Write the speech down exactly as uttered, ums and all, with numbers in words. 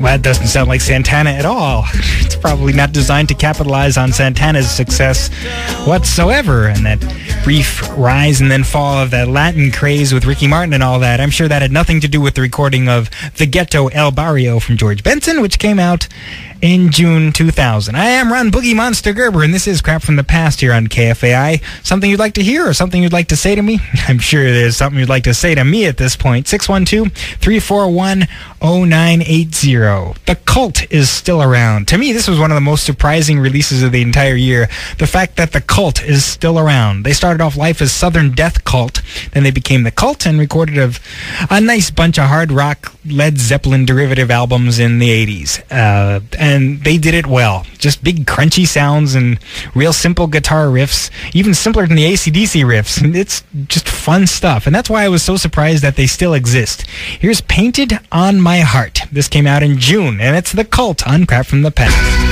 that doesn't sound like Santana at all. It's probably not designed to capitalize on Santana's success whatsoever. And that brief rise and then fall of that Latin craze with Ricky Martin and all that, I'm sure that had nothing to do with the recording of The Ghetto El Barrio from George Benson, which came out in June two thousand. I am Ron Boogie Monster Gerber, and this is Crap from the Past here on K F A I. Something you'd like to hear or something you'd like to say to me? I'm sure there's something you'd like to say to me at this point. six one two, three four one, oh nine eight zero. The Cult is still around. To me, this was one of the most surprising releases of the entire year. The fact that The Cult is still around. They started off life as Southern Death Cult, then they became The Cult and recorded a, a nice bunch of hard rock Led Zeppelin derivative albums in the eighties. Uh, and they did it well. Just big crunchy sounds and real simple guitar riffs, even simpler than the A C D C riffs. It's just fun stuff. And that's why I was so surprised that they still exist. Here's Painted on My Heart. This came out in June, and it's The Cult on Crap from the Past.